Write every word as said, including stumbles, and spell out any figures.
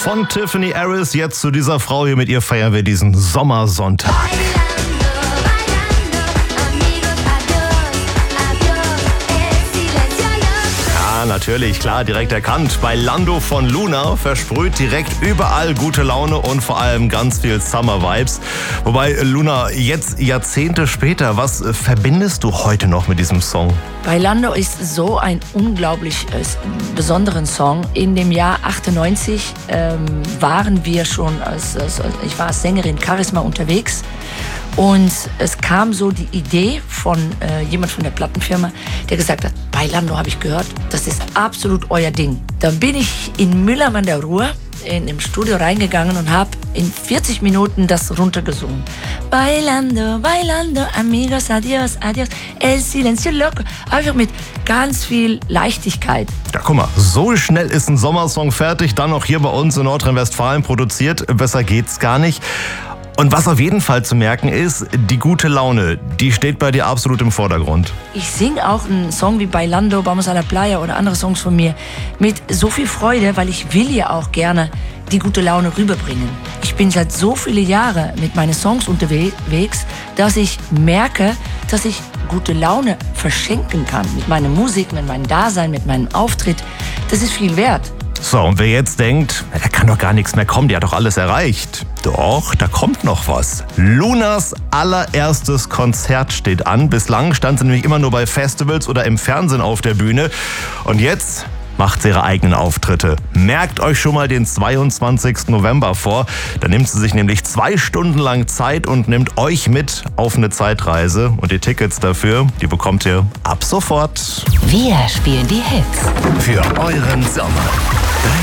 von Tiffany Harris. Jetzt zu dieser Frau hier, mit ihr feiern wir diesen Sommersonntag. Natürlich, klar, direkt erkannt. Bailando von Luna versprüht direkt überall gute Laune und vor allem ganz viel Summer-Vibes. Wobei, Luna, jetzt Jahrzehnte später, was verbindest du heute noch mit diesem Song? Bailando ist so ein unglaublich äh, besonderen Song. In dem Jahr achtundneunzig ähm, waren wir schon, als, als, ich war als Sängerin Charisma unterwegs. Und es kam so die Idee von äh, jemand von der Plattenfirma, der gesagt hat, Bailando habe ich gehört, das ist absolut euer Ding. Dann bin ich in Müllermann der Ruhr in dem Studio reingegangen und habe in vierzig Minuten das runtergesungen. Bailando, bailando, amigos, adios, adios, el silencio loco. Einfach mit ganz viel Leichtigkeit. Ja, guck mal, so schnell ist ein Sommersong fertig, dann noch hier bei uns in Nordrhein-Westfalen produziert. Besser geht's gar nicht. Und was auf jeden Fall zu merken ist, die gute Laune, die steht bei dir absolut im Vordergrund. Ich singe auch einen Song wie Bailando, Vamos a la Playa oder andere Songs von mir mit so viel Freude, weil ich will ja auch gerne die gute Laune rüberbringen. Ich bin seit so viele Jahre mit meinen Songs unterwegs, dass ich merke, dass ich gute Laune verschenken kann. Mit meiner Musik, mit meinem Dasein, mit meinem Auftritt. Das ist viel wert. So, und wer jetzt denkt, da kann doch gar nichts mehr kommen, die hat doch alles erreicht. Doch, da kommt noch was. Lunas allererstes Konzert steht an. Bislang stand sie nämlich immer nur bei Festivals oder im Fernsehen auf der Bühne. Und jetzt macht sie ihre eigenen Auftritte. Merkt euch schon mal den zweiundzwanzigsten November vor. Da nimmt sie sich nämlich zwei Stunden lang Zeit und nimmt euch mit auf eine Zeitreise. Und die Tickets dafür, die bekommt ihr ab sofort. Wir spielen die Hits für euren Sommer.